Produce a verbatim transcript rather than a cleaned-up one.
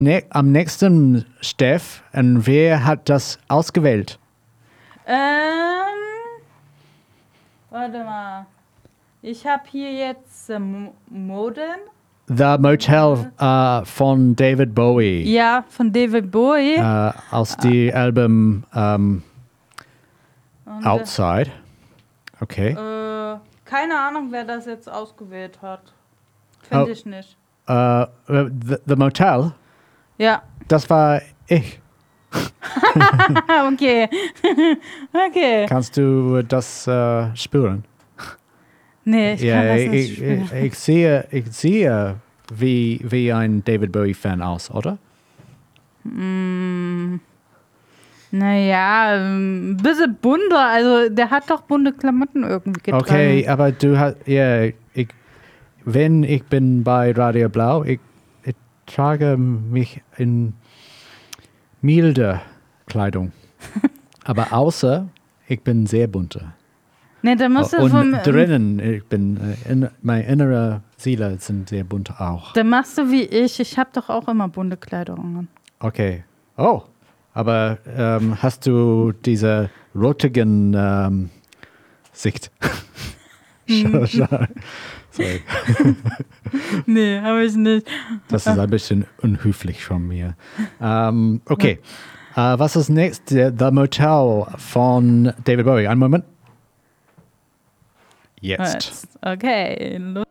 ne- am nächsten, Steff, und wer hat das ausgewählt? Ähm, warte mal. Ich habe hier jetzt äh, Mo- Modern. The Motel äh, von David Bowie. Ja, von David Bowie. Äh, aus dem Album ähm, Und, Outside. Okay. Äh, keine Ahnung, wer das jetzt ausgewählt hat. Finde Oh. ich nicht. Äh, the, the Motel, Ja. das war ich. Okay. Okay. Kannst du das äh, spüren? Nee, ich Ja, kann das ich, nicht ich, spielen. ich, ich sehe, ich sehe wie, wie ein David Bowie-Fan aus, oder? Mm, naja, ein bisschen bunter. Also, der hat doch bunte Klamotten irgendwie getragen. Okay, aber du hast, ja, ich, wenn ich bin bei Radio Blau, ich, ich trage mich in milde Kleidung. Aber außer, ich bin sehr bunter. Nee, da musst du Und vom, drinnen, ich bin, äh, in, meine innere Seele sind sehr bunt auch. da machst du wie ich. Ich habe doch auch immer bunte Kleidung an. Okay. Oh, aber ähm, hast du diese rotigen ähm, Sicht? Schau, schau. Sorry, Nee, habe ich nicht. das ist ein bisschen unhöflich von mir. Ähm, okay, äh, was ist next? The Motel von David Bowie. Einen Moment. Jetzt. Okay, los.